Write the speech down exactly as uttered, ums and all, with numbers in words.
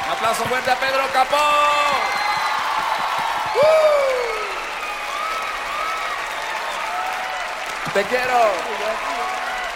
Un aplauso fuerte a Pedro Capó. ¡Uh! Te quiero.